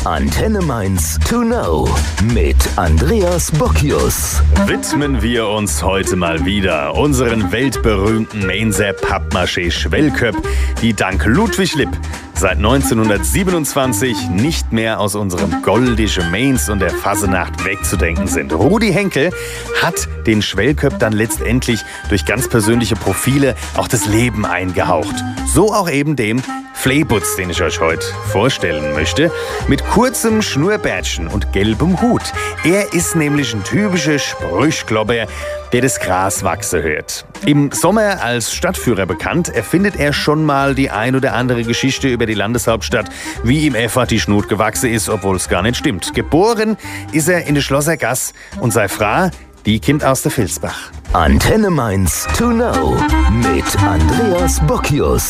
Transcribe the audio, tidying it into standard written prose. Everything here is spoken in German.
Antenne Mainz to know mit Andreas Bockius. Widmen wir uns heute mal wieder unseren weltberühmten Mainzer Pappmaché-Schwellköpp, die dank Ludwig Lipp seit 1927 nicht mehr aus unserem goldischen Mainz und der Fasenacht wegzudenken sind. Rudi Henkel hat den Schwellköpp dann letztendlich durch ganz persönliche Profile auch das Leben eingehaucht. So auch eben dem Fleiputz, den ich euch heute vorstellen möchte, mit kurzem Schnurrbärtchen und gelbem Hut. Er ist nämlich ein typischer Sprüchklopper, der das Gras wachsen hört. Im Sommer als Stadtführer bekannt, erfindet er schon mal die ein oder andere Geschichte über die Landeshauptstadt, wie ihm einfach die Schnut gewachsen ist, obwohl es gar nicht stimmt. Geboren ist er in der Schlossergasse und seine Frau, die kommt aus der Vilsbach. Antenne Mainz to know mit Andreas Bockius.